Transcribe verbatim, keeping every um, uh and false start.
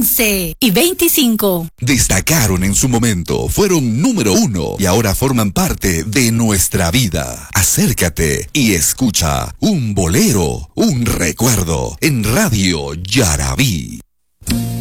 once y veinticinco. Destacaron en su momento, fueron número uno y ahora forman parte de nuestra vida. Acércate y escucha un bolero, un recuerdo en Radio Yarabí.